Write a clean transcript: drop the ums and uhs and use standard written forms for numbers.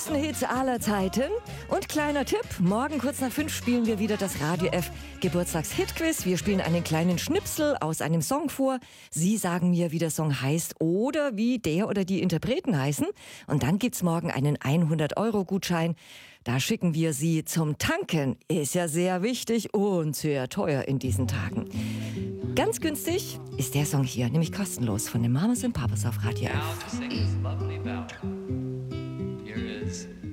größten Hits aller Zeiten. Und kleiner Tipp, morgen kurz nach 5 spielen wir wieder das Radio F Geburtstags-Hit-Quiz. Wir spielen einen kleinen Schnipsel aus einem Song vor. Sie sagen mir, wie der Song heißt oder wie der oder die Interpreten heißen. Und dann gibt's morgen einen 100-Euro-Gutschein. Da schicken wir Sie zum Tanken. Ist ja sehr wichtig und sehr teuer in diesen Tagen. Ganz günstig ist der Song hier, nämlich kostenlos von den Mamas und Papas auf Radio F.